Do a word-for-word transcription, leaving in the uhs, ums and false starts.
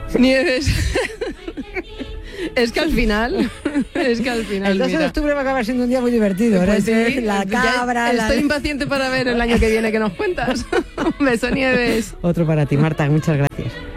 Nieves. Es que al final, es que al final, el doce mira. de octubre va a acabar siendo un día muy divertido. Pues ¿verdad? sí, La cabra, estoy la... impaciente para ver el año que viene que nos cuentas. Un beso, Nieves. Otro para ti, Marta, muchas gracias.